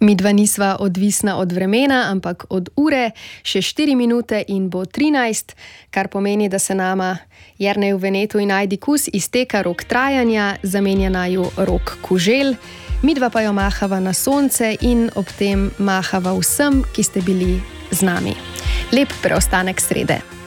Midva nisva odvisna od vremena, ampak od ure, še 4 minute in bo 13, kar pomeni, da se nama Jerneju Venetu in Ajdi Kus izteka rok trajanja, zamenja naju rok kužel, midva pa jo mahava na sonce in ob tem mahava vsem, ki ste bili z nami. Lep preostanek srede.